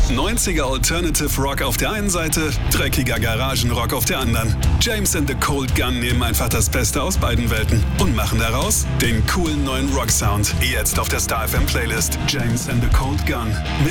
90er Alternative Rock auf der einen Seite, dreckiger Garagenrock auf der anderen. James and the Cold Gun nehmen einfach das Beste aus beiden Welten und machen daraus den coolen neuen Rock-Sound. Jetzt auf der Star FM Playlist. James and the Cold Gun.